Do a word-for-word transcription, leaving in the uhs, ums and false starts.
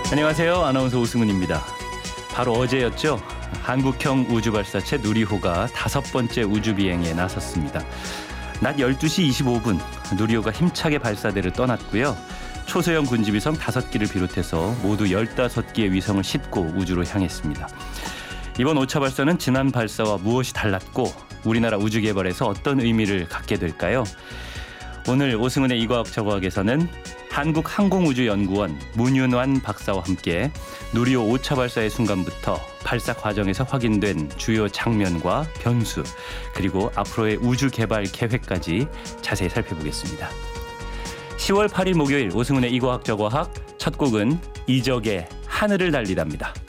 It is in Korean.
안녕하세요. 아나운서 오승훈입니다. 바로 어제였죠. 한국형 우주발사체 누리호가 다섯 번째 우주비행에 나섰습니다. 낮 열두 시 이십오 분 누리호가 힘차게 발사대를 떠났고요. 초소형 군지위성 다섯 기를 비롯해서 모두 열다섯 기의 위성을 싣고 우주로 향했습니다. 이번 오 차 발사는 지난 발사와 무엇이 달랐고 우리나라 우주 개발에서 어떤 의미를 갖게 될까요? 오늘 오승훈의 이과학 저과학에서는 한국항공우주연구원 문윤환 박사와 함께 누리호 오 차 발사의 순간부터 발사 과정에서 확인된 주요 장면과 변수, 그리고 앞으로의 우주 개발 계획까지 자세히 살펴보겠습니다. 시월 팔일 목요일 오승훈의 이과학 저과학 첫 곡은 이적의 하늘을 달리다입니다.